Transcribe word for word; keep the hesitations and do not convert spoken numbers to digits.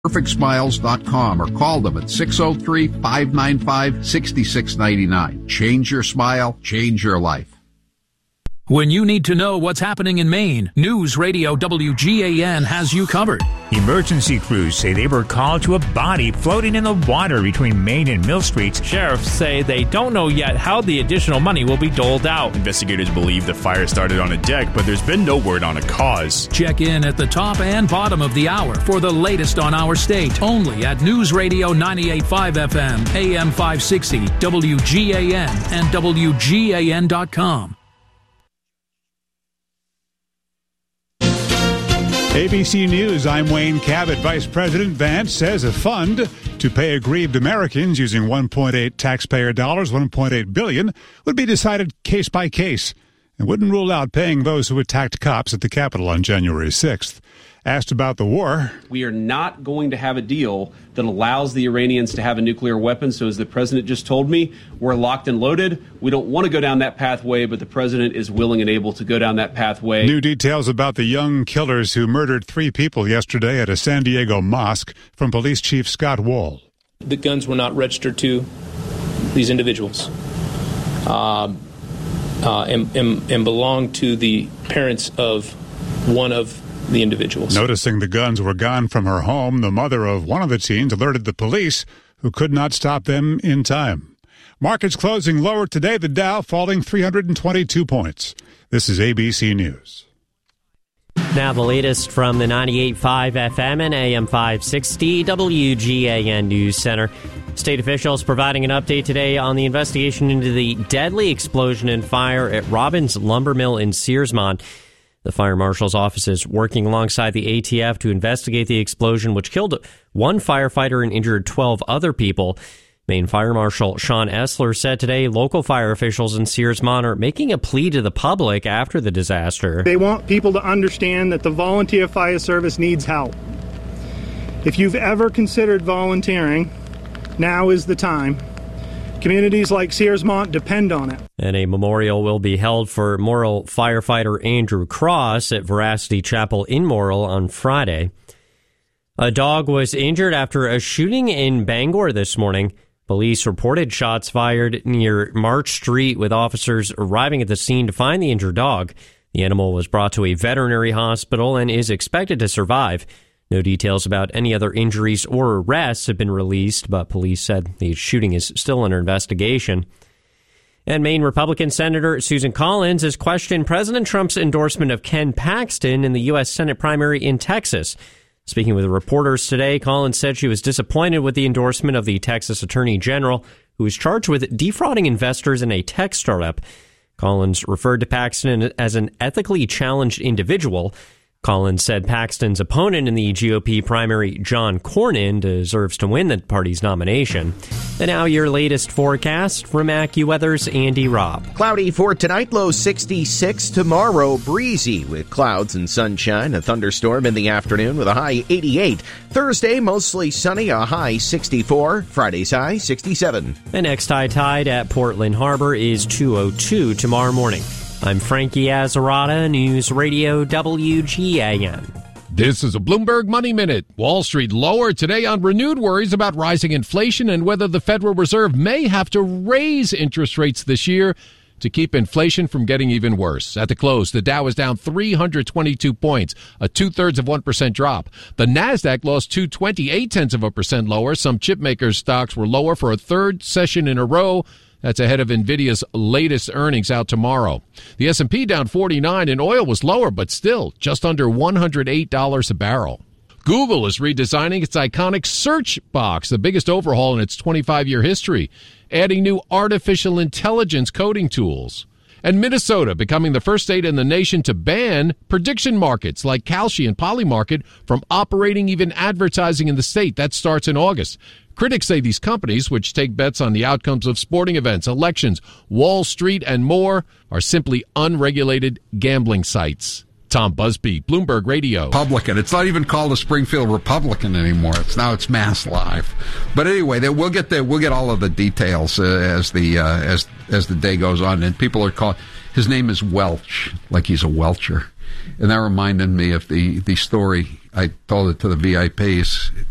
perfect smiles dot com or call them at six oh three, five nine five, six six nine nine. Change your smile, change your life. When you need to know what's happening in Maine, News Radio W G A N has you covered. Emergency crews say they were called to a body floating in the water between Main and Mill Streets. Sheriffs say they don't know yet how the additional money will be doled out. Investigators believe the fire started on a deck, but there's been no word on a cause. Check in at the top and bottom of the hour for the latest on our state. Only at News Radio ninety-eight point five F M, A M five sixty, W G A N, and W G A N dot com. A B C News, I'm Wayne Cabot. Vice President Vance says a fund to pay aggrieved Americans using one point eight taxpayer dollars, one point eight billion dollars, would be decided case by case and wouldn't rule out paying those who attacked cops at the Capitol on January sixth. Asked about the war. We are not going to have a deal that allows the Iranians to have a nuclear weapon. So as the president just told me, we're locked and loaded. We don't want to go down that pathway, but the president is willing and able to go down that pathway. New details about the young killers who murdered three people yesterday at a San Diego mosque from Police Chief Scott Wall. The guns were not registered to these individuals um, uh, and, and, and belonged to the parents of one of the individuals. Noticing the guns were gone from her home, the mother of one of the teens alerted the police, who could not stop them in time. Markets closing lower today, the Dow falling three hundred twenty-two points. This is A B C News. Now the latest from the ninety-eight point five F M and A M five sixty W G A N News Center. State officials providing an update today on the investigation into the deadly explosion and fire at Robbins Lumber Mill in Searsmont. The fire marshal's office is working alongside the A T F to investigate the explosion, which killed one firefighter and injured twelve other people. Maine Fire Marshal Sean Essler said today local fire officials in Searsmont are making a plea to the public after the disaster. They want people to understand that the volunteer fire service needs help. If you've ever considered volunteering, now is the time. Communities like Searsmont depend on it. And a memorial will be held for Morrill firefighter Andrew Cross at Veracity Chapel in Morrill on Friday. A dog was injured after a shooting in Bangor this morning. Police reported shots fired near March Street, with officers arriving at the scene to find the injured dog. The animal was brought to a veterinary hospital and is expected to survive. No details about any other injuries or arrests have been released, but police said the shooting is still under investigation. And Maine Republican Senator Susan Collins has questioned President Trump's endorsement of Ken Paxton in the U S Senate primary in Texas. Speaking with reporters today, Collins said she was disappointed with the endorsement of the Texas Attorney General, who is charged with defrauding investors in a tech startup. Collins referred to Paxton as an ethically challenged individual. Collins said Paxton's opponent in the G O P primary, John Cornyn, deserves to win the party's nomination. And now your latest forecast from AccuWeather's Andy Robb. Cloudy for tonight, low sixty-six. Tomorrow, breezy with clouds and sunshine. A thunderstorm in the afternoon with a high eighty-eight. Thursday, mostly sunny, a high sixty-four. Friday's high sixty-seven. The next high tide at Portland Harbor is two oh two tomorrow morning. I'm Frankie Azzarata, News Radio W G A N. This is a Bloomberg Money Minute. Wall Street lower today on renewed worries about rising inflation and whether the Federal Reserve may have to raise interest rates this year to keep inflation from getting even worse. At the close, the Dow is down three hundred twenty-two points, a two-thirds of one percent drop. The Nasdaq lost two twenty-eight tenths of a percent lower. Some chip makers' stocks were lower for a third session in a row. That's ahead of NVIDIA's latest earnings out tomorrow. The S and P down forty-nine, and oil was lower, but still just under one hundred eight dollars a barrel. Google is redesigning its iconic search box, the biggest overhaul in its twenty-five-year history, adding new artificial intelligence coding tools. And Minnesota becoming the first state in the nation to ban prediction markets like Kalshi and Polymarket from operating even advertising in the state. That starts in August. Critics say these companies, which take bets on the outcomes of sporting events, elections, Wall Street, and more, are simply unregulated gambling sites. Tom Busby, Bloomberg Radio. Republican. It's not even called a Springfield Republican anymore. It's now it's Mass Live. But anyway, they, we'll get the we'll get all of the details uh, as the uh, as as the day goes on. And people are calling. His name is Welch, like he's a Welcher, and that reminded me of the the story. I told it to the V I Ps.